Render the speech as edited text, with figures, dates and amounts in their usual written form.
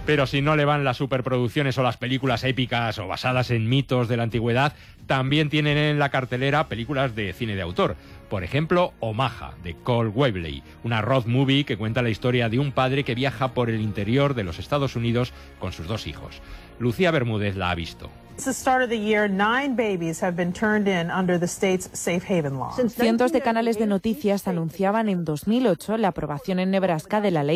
Pero si no le van las superproducciones o las películas épicas o basadas en mitos de la antigüedad, también tienen en la cartelera películas de cine de autor. Por ejemplo, Omaha, de Cole Webley, una road movie que cuenta la historia de un padre que viaja por el interior de los Estados Unidos con sus 2 hijos. Lucía Bermúdez la ha visto. Cientos de canales de noticias anunciaban en 2008 la aprobación en Nebraska de la ley